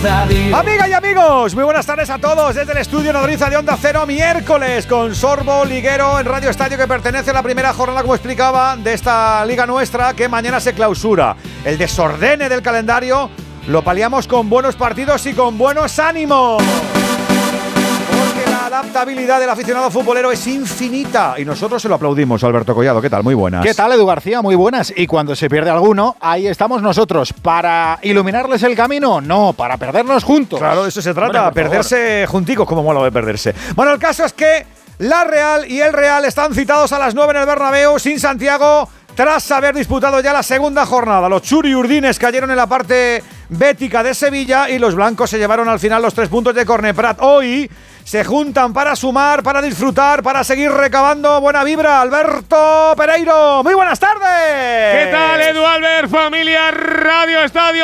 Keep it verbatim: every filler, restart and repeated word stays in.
Radio. Amigas y amigos, muy buenas tardes a todos desde el estudio Nodriza de Onda Cero, miércoles con Sorbo Liguero en Radio Estadio, que pertenece a la primera jornada, como explicaba, de esta liga nuestra, que mañana se clausura. El desordene del calendario lo paliamos con buenos partidos y con buenos ánimos. Porque la adaptabilidad del aficionado futbolero es infinita y nosotros se lo aplaudimos. Alberto Collado, ¿qué tal? Muy buenas. ¿Qué tal, Edu García? Muy buenas. Y cuando se pierde alguno, ahí estamos nosotros. ¿Para iluminarles el camino? No, para perdernos juntos. Claro, de eso se trata, Hombre, perderse junticos, como mola de perderse. Bueno, el caso es que la Real y el Real están citados a las nueve en el Bernabéu, sin Santiago, tras haber disputado ya la segunda jornada. Los churiurdines cayeron en la parte bética de Sevilla y los blancos se llevaron al final los tres puntos de Corneprat. Hoy se juntan para sumar, para disfrutar, para seguir recabando buena vibra. Alberto Pereiro, muy buenas tardes. ¿Qué tal, Edu Albert, familia Radio Estadio?